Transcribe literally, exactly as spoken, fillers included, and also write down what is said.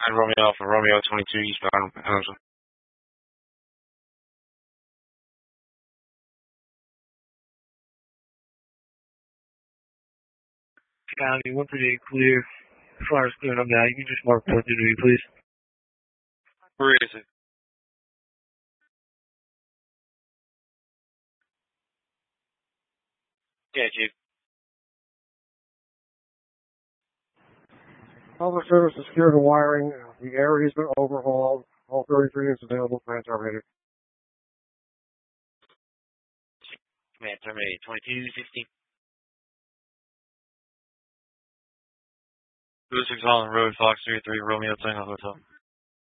And Romeo Alpha, Romeo twenty-two, eastbound Anderson. County, one thirty-eight clear. Fire's clearing up now. You can just mark fourth degree, please. Where is it? Yeah, Chief. Public service is secured and wiring. The area has been overhauled. All thirty-three units available. Plan terminated. Man, terminated. twenty-two, sixteen. two oh six Holland Road, Fox three three, Romeo Tango Hotel.